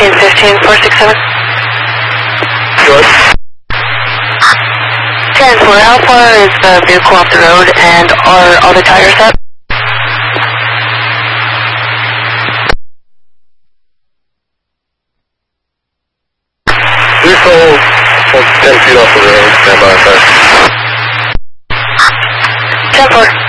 1415467. Good. 10-4, how far is the vehicle off the road and are all the tires up? Vehicle 10 feet off the road, stand by. 10-4.